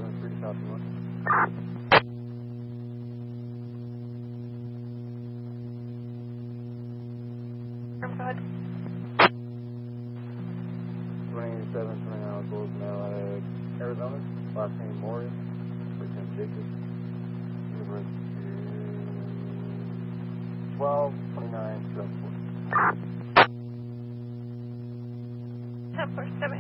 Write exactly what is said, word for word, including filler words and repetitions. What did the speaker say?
seven three, copy one. twenty-seven twenty-nine, Bulls, Male, Arizona. Last name Morris. First name Jacob. Universe twelve twenty-nine, two four. ten four seven.